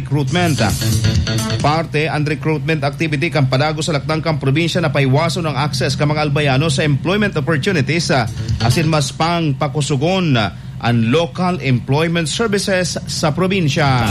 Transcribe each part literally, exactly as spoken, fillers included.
recruitment. Parte ang recruitment activity kang padago sa lakdang kang probinsya na paiwaso ng access ka mga albayano sa employment opportunities asin mas pang pakusugon ang local employment services sa probinsya.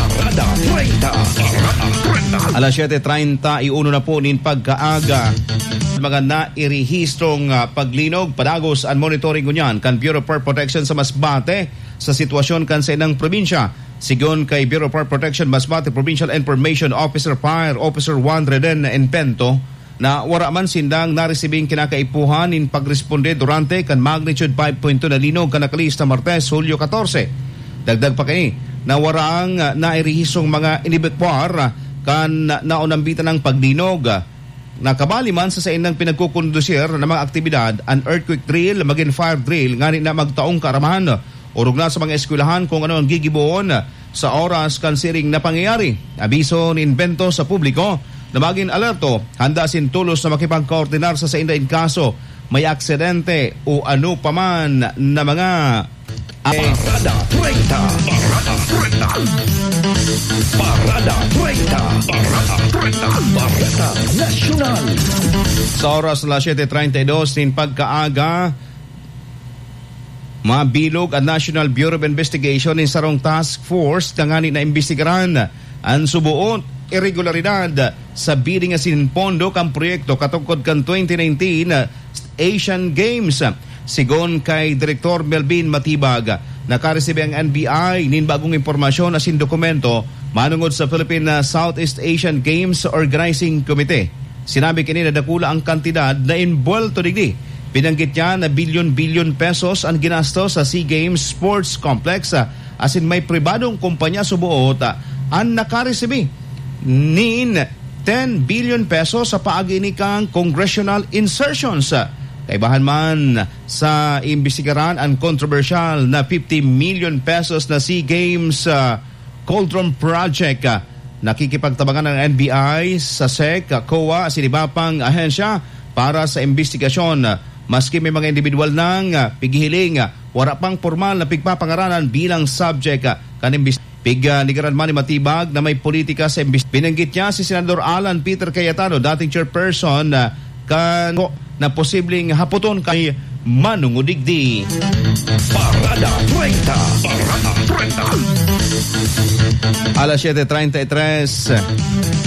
Alas siyete treinta, iuno na po nin pagkaaga mga nairehistrong uh, paglinog padagos ang monitoring kunyan kan Bureau of Fire Protection sa Masbate sa sitwasyon kan sa inang probinsya. Sigon kay Bureau of Fire Protection Masbate Provincial Information Officer Fire Officer Juan Reden Enpento na wara man sindang naresibing kinakaipuhan in pagresponde durante kan magnitude five point two na linog kan nakalista Martes, Hulyo fourteen. Dagdag pa kini na waraang uh, nairehistrong mga inibekwar uh, kan uh, naunambitan ng paglinog. Nakabali man sa sa inang pinagkukondusir ng mga aktibidad an earthquake drill, maging fire drill, ngani na magtaong karamahan. Urog na sa mga eskwelahan kung ano ang gigibuon sa oras kansiring na pangyayari. Abiso ni Invento sa publiko na maging alerto, handa sin tulos na makipagkoordinar sa sa inda in kaso may aksidente o ano paman na mga Parada treinta, Parada treinta, Parada treinta, Parada treinta, Parada Nacional. Sa oras na siyete treinta y dos nin pagkaaga, mabilog ang National Bureau of Investigation in sarong task force kangani na imbestigaran ang subuot irregularidad sa bidding asin pondo kang proyekto katungkod kan twenty nineteen Asian Games. Sigon kay Direktor Melvin Matibag, nakaresibe ang N B I nin bagong impormasyon asin dokumento manungod sa Philippine Southeast Asian Games Organizing Committee. Sinabi kini na dakula ang kantidad na involved digdi. Binanggit niya na bilyon-bilyon pesos ang ginasto sa SEA Games Sports Complex asin may pribadong kumpanya subuot ang nakaresibe nin ten billion pesos sa paagi ni kang congressional insertions. Kaibahan man sa imbestigaran ang controversial na fifty million pesos na SEA Games uh, Cauldron Project. Uh, nakikipagtabangan ng N B I sa S E C, C O A, sinibapang ahensya para sa investigasyon. Maski may mga individual ng uh, pighiling, uh, wala pang formal na pigpapangaranan bilang subject uh, kan investigasyon. Piganigaran man ni Matibag na may politika sa investigasyon. Binanggit niya si Senador Alan Peter Cayetano, dating chairperson uh, kan na posibleng haputon kay manungudigdi. Parada treinta, Parada treinta. Alas siyete treinta y tres.